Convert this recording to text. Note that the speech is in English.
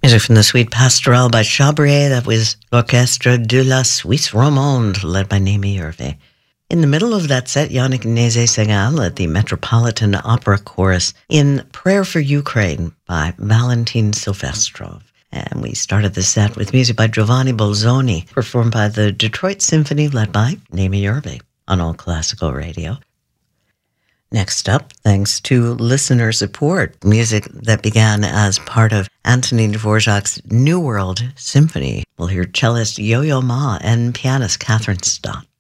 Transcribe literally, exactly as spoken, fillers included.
Music from the Suite Pastorale by Chabrier. That was L'Orchestre de la Suisse Romande, led by Némi Hervé. In the middle of that set, Yannick Nézet-Ségal at the Metropolitan Opera Chorus in Prayer for Ukraine by Valentin Silvestrov. And we started the set with music by Giovanni Bolzoni, performed by the Detroit Symphony, led by Némi Hervé on All Classical Radio. Next up, thanks to listener support, music that began as part of Antonin Dvorak's New World Symphony. We'll hear cellist Yo-Yo Ma and pianist Catherine Stott.